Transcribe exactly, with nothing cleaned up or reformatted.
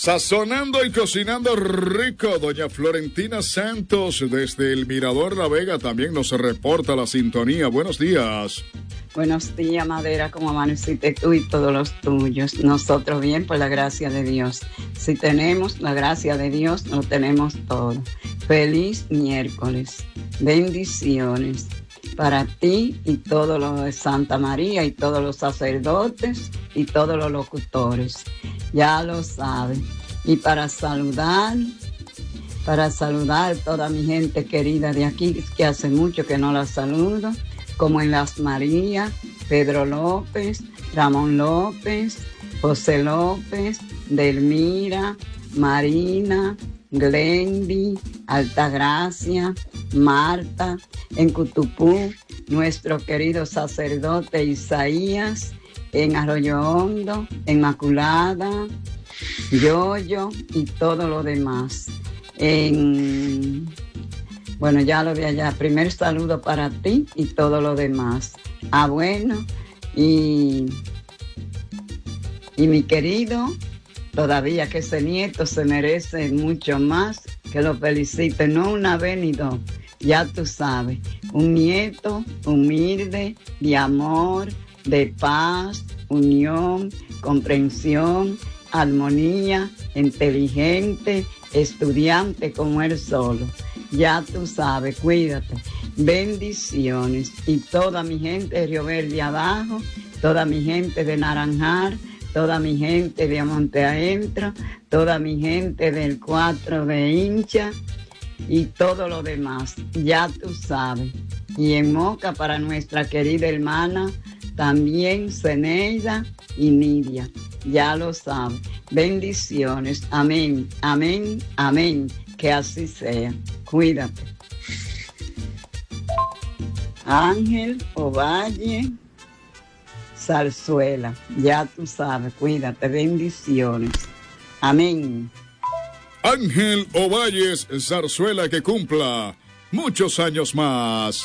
Sazonando y cocinando rico, doña Florentina Santos desde el Mirador La Vega también nos reporta la sintonía. Buenos días. Buenos días, Madera, como amaneciste tú y todos los tuyos. Nosotros bien, por la gracia de Dios. Si tenemos la gracia de Dios, lo tenemos todo. Feliz miércoles. Bendiciones para ti y todos los de Santa María y todos los sacerdotes y todos los locutores. Ya lo saben. Y para saludar, para saludar a toda mi gente querida de aquí, que hace mucho que no la saludo, como en Las Marías, Pedro López, Ramón López, José López, Delmira, Marina, Glendy, Altagracia, Marta, en Cutupú, nuestro querido sacerdote Isaías, en Arroyo Hondo, Inmaculada, Yoyo y todo lo demás. En, bueno, ya lo vi allá. Primer saludo para ti y todo lo demás. Ah, bueno, y, y mi querido, todavía que ese nieto se merece mucho más, que lo felicite, no una vez ni dos. Ya tú sabes, un nieto humilde, de amor, de paz, unión, comprensión, armonía, inteligente, estudiante como él solo. Ya tú sabes, cuídate. Bendiciones. Y toda mi gente de Río Verde abajo, toda mi gente de Naranjar, toda mi gente de Monte Adentro, toda mi gente del cuatro de Hincha y todo lo demás. Ya tú sabes. Y en Moca para nuestra querida hermana, también Zeneida y Nidia. Ya lo saben. Bendiciones. Amén, amén, amén. Que así sea. Cuídate. Ángel Ovalle Zarzuela. Ya tú sabes. Cuídate. Bendiciones. Amén. Ángel Ovalles Zarzuela, que cumpla muchos años más.